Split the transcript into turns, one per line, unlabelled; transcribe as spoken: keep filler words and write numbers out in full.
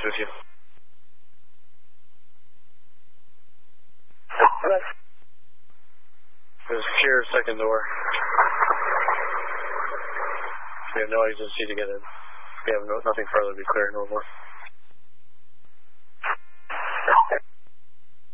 with you.
Hello?
There's a secure second door. We have no agency to get in. We have no, nothing further to be clear, no more.